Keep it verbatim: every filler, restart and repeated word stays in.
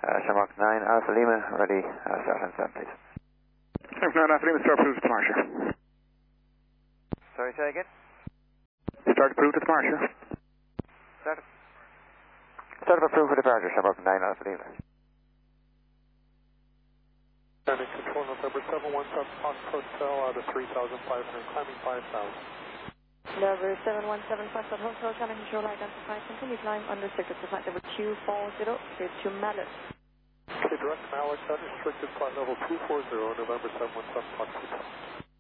Uh, Shamrock nine Alpha Lima, ready, uh, start on seven, please. Shamrock nine Alpha Lima, start approved to departure. Sorry, say again? Start approved to departure. Start, start approved for departure, Shamrock nine Alpha Lima. Landing control November seven one seven Foxtrot Hotel out of three thousand five hundred, climbing five thousand. November seven one seven Foxtrot Hotel, cabin control identified, continue climb unrestricted to flight level two four zero, clear to Mallet. Okay, direct Mallet, unrestricted flight level two four zero, November seven one seven Foxtrot Hotel.